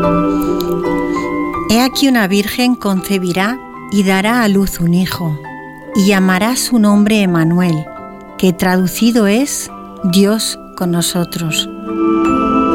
He aquí una virgen concebirá y dará a luz un hijo, y llamará su nombre Emmanuel, que traducido es Dios con nosotros.